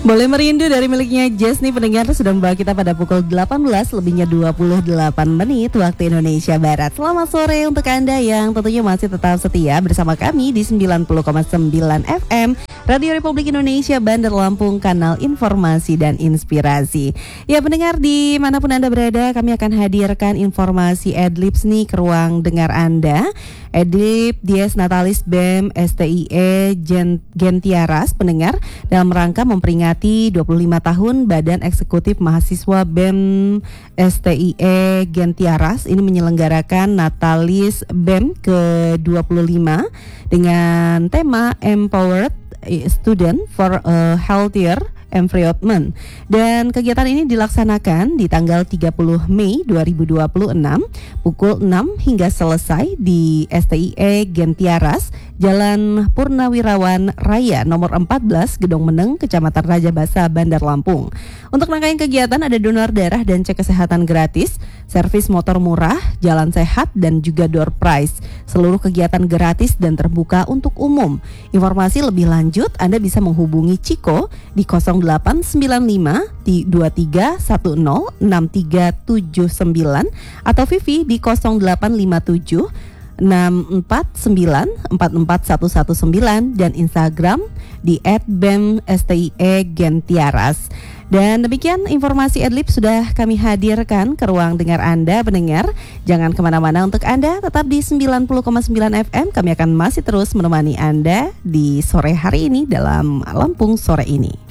Boleh merindu dari miliknya Jazz nih pendengar, sudah membawa kita pada pukul 18 lebihnya 28 menit waktu Indonesia Barat. Selamat sore untuk Anda yang tentunya masih tetap setia bersama kami di 90,9 FM Radio Republik Indonesia Bandar Lampung, kanal informasi dan inspirasi. Ya pendengar, dimanapun Anda berada, kami akan hadirkan informasi Adlibs nih ke ruang dengar Anda. Adlib Dies Natalis BEM STIE Gentiaras pendengar, dalam rangka memperingati 25 tahun Badan Eksekutif Mahasiswa BEM STIE Gentiaras ini menyelenggarakan Natalis BEM ke-25 dengan tema Empowered Student for a Healthier Environment. Dan kegiatan ini dilaksanakan di tanggal 30 Mei 2026 pukul 6 hingga selesai di STIE Gentiaras, Jalan Purnawirawan Raya nomor 14, Gedong Meneng, Kecamatan Raja Basa, Bandar Lampung. Untuk rangkaian kegiatan ada donor darah dan cek kesehatan gratis, servis motor murah, jalan sehat, dan juga door prize. Seluruh kegiatan gratis dan terbuka untuk umum. Informasi lebih lanjut Anda bisa menghubungi Ciko di 0895 2310 6379 atau Vivi di 0857 649-44119 dan Instagram di @bemstie-gentiaras. Dan demikian informasi Adlib sudah kami hadirkan ke ruang dengar Anda pendengar. Jangan kemana-mana untuk Anda, tetap di 90,9 FM. Kami akan masih terus menemani Anda di sore hari ini dalam Lampung Sore ini.